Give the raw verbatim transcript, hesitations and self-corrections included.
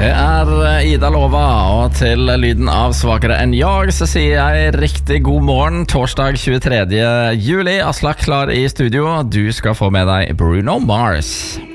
Det er Ida Lova, og til lyden av Svakere enn jag så sier jeg riktig god morgen. Torsdag tjuetredje juli. Aslak klar i studio. Du skal få med deg Bruno Mars.